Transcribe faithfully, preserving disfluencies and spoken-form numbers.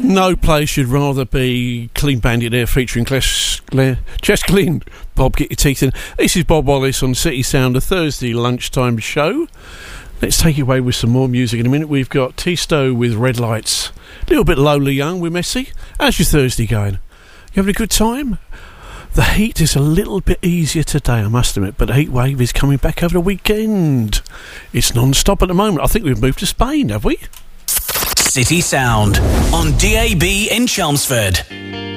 No place should rather be Clean Bandit there, featuring Chest Clean. Bob, get your teeth in. This is Bob Wallace on City Sound, a Thursday lunchtime show. Let's take you away with some more music in a minute. We've got Tisto with Red Lights. A little bit Lola Young with Messi. How's your Thursday going? You having a good time? The heat is a little bit easier today, I must admit, but the heat wave is coming back over the weekend. It's non-stop at the moment. I think we've moved to Spain, have we? City Sound on D A B in Chelmsford.